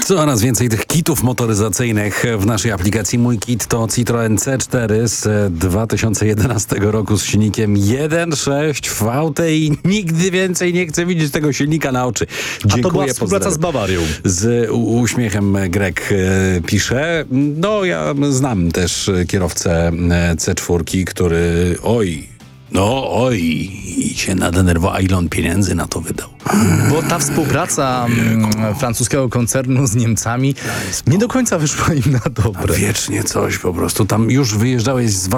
Coraz więcej tych kitów motoryzacyjnych w naszej aplikacji. Mój kit to Citroen C4 z 2011 roku z silnikiem 1.6 VT i nigdy więcej nie chcę widzieć tego silnika na oczy. Dziękuję, a to była współpraca z Bawarią. Z uśmiechem Greg pisze. No ja znam też kierowcę C4, który i się nadenerwował, a ile on pieniędzy na to wydał. Bo ta współpraca francuskiego koncernu z Niemcami nie do końca wyszła im na dobre. Wiecznie coś po prostu. Tam już wyjeżdżałeś z